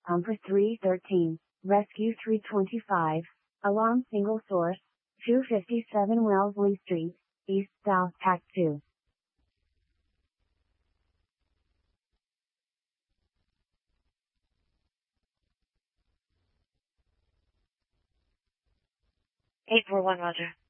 Pumper 313, Rescue 325, Alarm Single Source, 257 Wellesley Street, East South Pack 2. Eight four one, Roger.